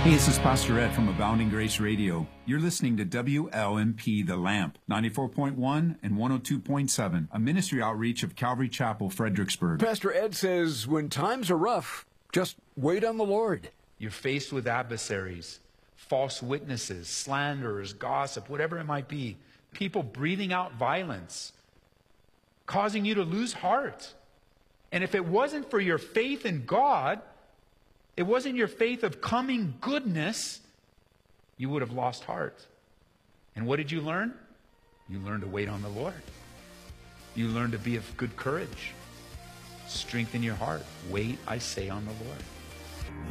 Hey, this is Pastor Ed from Abounding Grace Radio. You're listening to WLMP The Lamp, 94.1 and 102.7, a ministry outreach of Calvary Chapel, Fredericksburg. Pastor Ed says when times are rough, just wait on the Lord. You're faced with adversaries, false witnesses, slanderers, gossip, whatever it might be. People breathing out violence, causing you to lose heart. And if it wasn't for your faith in God, it wasn't your faith of coming goodness, you would have lost heart. And what did you learn? You learned to wait on the Lord. You learned to be of good courage. Strengthen your heart. Wait, I say, on the Lord.